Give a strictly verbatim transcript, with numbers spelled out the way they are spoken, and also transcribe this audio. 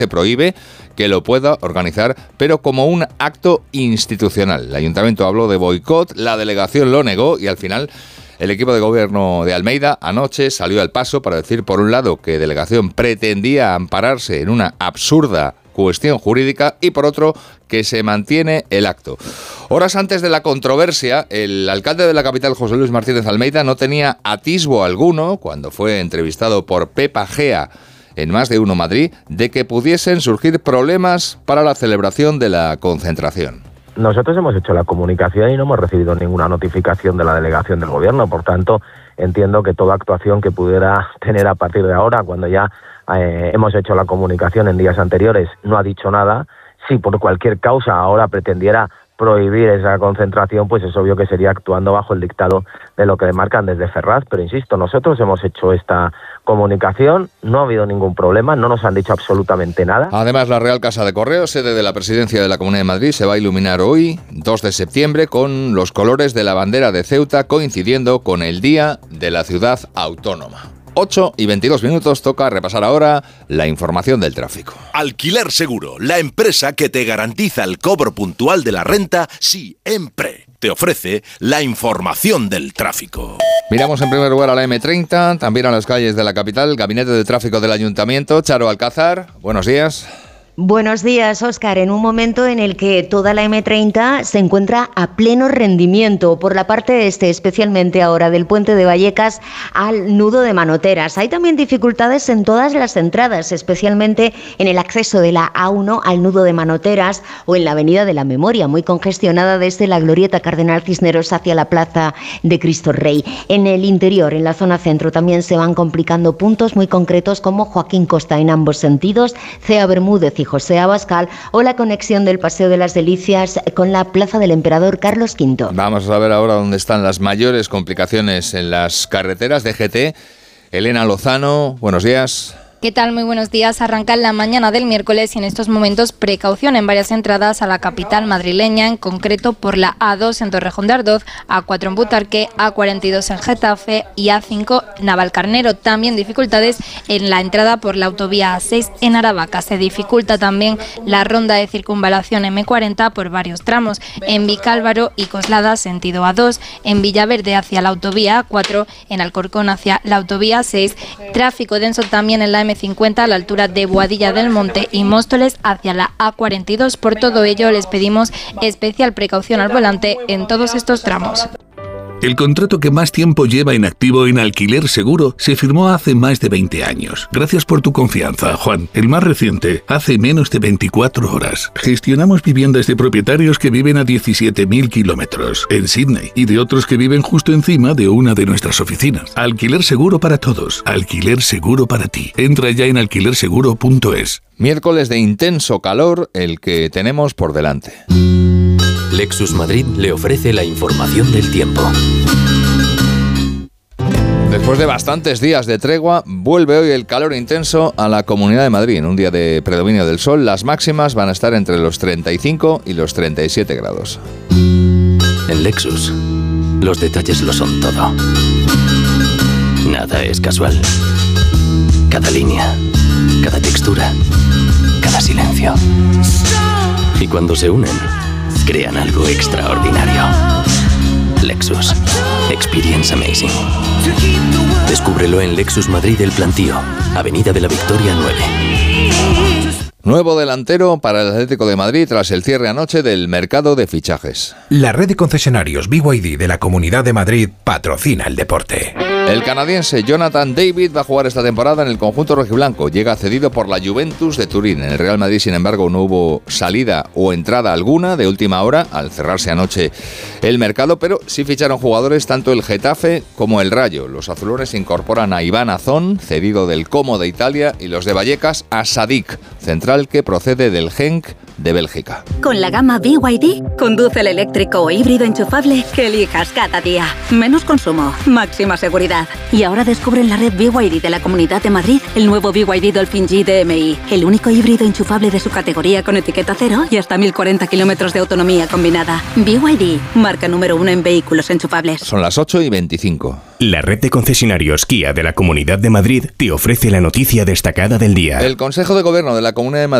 se prohíbe que lo pueda organizar, pero como un acto institucional. El ayuntamiento habló de boicot, la delegación lo negó y al final el equipo de gobierno de Almeida anoche salió al paso para decir, por un lado, que delegación pretendía ampararse en una absurda cuestión jurídica y, por otro, que se mantiene el acto. Horas antes de la controversia, el alcalde de la capital, José Luis Martínez Almeida, no tenía atisbo alguno, cuando fue entrevistado por Pepa Gea en Más de Uno Madrid, de que pudiesen surgir problemas para la celebración de la concentración. Nosotros hemos hecho la comunicación y no hemos recibido ninguna notificación de la delegación del gobierno, por tanto, entiendo que toda actuación que pudiera tener a partir de ahora, cuando ya eh, hemos hecho la comunicación en días anteriores, no ha dicho nada. Si por cualquier causa ahora pretendiera prohibir esa concentración, pues es obvio que sería actuando bajo el dictado de lo que demarcan desde Ferraz, pero insisto, nosotros hemos hecho esta comunicación, no ha habido ningún problema, no nos han dicho absolutamente nada. Además, la Real Casa de Correos, sede de la Presidencia de la Comunidad de Madrid, se va a iluminar hoy, dos de septiembre, con los colores de la bandera de Ceuta, coincidiendo con el Día de la Ciudad Autónoma. ocho y veintidós minutos, toca repasar ahora la información del tráfico. Alquiler Seguro, la empresa que te garantiza el cobro puntual de la renta siempre. Te ofrece la información del tráfico. Miramos en primer lugar a la eme treinta, también a las calles de la capital, Gabinete de Tráfico del Ayuntamiento. Charo Alcázar, buenos días. Buenos días, Óscar. En un momento en el que toda la eme treinta se encuentra a pleno rendimiento por la parte este, especialmente ahora del puente de Vallecas al nudo de Manoteras. Hay también dificultades en todas las entradas, especialmente en el acceso de la A uno al nudo de Manoteras o en la avenida de la Memoria, muy congestionada desde la glorieta Cardenal Cisneros hacia la plaza de Cristo Rey. En el interior, en la zona centro, también se van complicando puntos muy concretos como Joaquín Costa en ambos sentidos, Cea Bermúdez y José Abascal, o la conexión del Paseo de las Delicias con la Plaza del Emperador Carlos quinto. Vamos a ver ahora dónde están las mayores complicaciones en las carreteras de G T. Elena Lozano, buenos días. ¿Qué tal? Muy buenos días. Arranca la mañana del miércoles y en estos momentos precaución en varias entradas a la capital madrileña, en concreto por la A dos en Torrejón de Ardoz, A cuatro en Butarque, A cuarenta y dos en Getafe y A cinco Navalcarnero. También dificultades en la entrada por la autovía A seis en Aravaca. Se dificulta también la ronda de circunvalación eme cuarenta por varios tramos en Vicálvaro y Coslada sentido A dos, en Villaverde hacia la autovía A cuatro, en Alcorcón hacia la autovía A seis. Tráfico denso también en la eme cincuenta a la altura de Boadilla del Monte y Móstoles hacia la A cuarenta y dos. Por todo ello, les pedimos especial precaución al volante en todos estos tramos. El contrato que más tiempo lleva en activo en Alquiler Seguro se firmó hace más de veinte años. Gracias por tu confianza, Juan. El más reciente, hace menos de veinticuatro horas. Gestionamos viviendas de propietarios que viven a diecisiete mil kilómetros en Sydney y de otros que viven justo encima de una de nuestras oficinas. Alquiler Seguro para todos. Alquiler Seguro para ti. Entra ya en alquiler seguro punto es. Miércoles de intenso calor el que tenemos por delante. Lexus Madrid le ofrece la información del tiempo. Después de bastantes días de tregua, vuelve hoy el calor intenso a la Comunidad de Madrid. En un día de predominio del sol, las máximas van a estar entre los treinta y cinco y los treinta y siete grados. En Lexus, los detalles lo son todo. Nada es casual. Cada línea, cada textura, cada silencio. Y cuando se unen, crean algo extraordinario. Lexus. Experience amazing. Descúbrelo en Lexus Madrid El Plantío, Avenida de la Victoria nueve. Nuevo delantero para el Atlético de Madrid tras el cierre anoche del mercado de fichajes. La red de concesionarios B Y D de la Comunidad de Madrid patrocina el deporte. El canadiense Jonathan David va a jugar esta temporada en el conjunto rojiblanco. Llega cedido por la Juventus de Turín. En el Real Madrid, sin embargo, no hubo salida o entrada alguna de última hora al cerrarse anoche el mercado, pero sí ficharon jugadores tanto el Getafe como el Rayo. Los azulones incorporan a Iván Azón, cedido del Como de Italia, y los de Vallecas a Sadik, central que procede del Genk de Bélgica. Con la gama B Y D, conduce el eléctrico o híbrido enchufable que elijas cada día. Menos consumo, máxima seguridad. Y ahora descubre en la red B Y D de la Comunidad de Madrid el nuevo B Y D Dolphin G D M I, el único híbrido enchufable de su categoría con etiqueta cero y hasta mil cuarenta kilómetros de autonomía combinada. B Y D, marca número uno en vehículos enchufables. Son las ocho y veinticinco. La red de concesionarios Kia de la Comunidad de Madrid te ofrece la noticia destacada del día. El Consejo de Gobierno de la Comunidad de Madrid